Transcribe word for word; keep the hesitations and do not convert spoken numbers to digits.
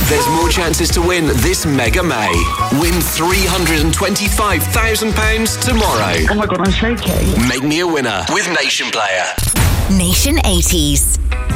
There's more chances to win this Mega May. Win three hundred twenty-five thousand pounds tomorrow. Oh my God, I'm shaking. Make me a winner with Nation Player. Nation eighties.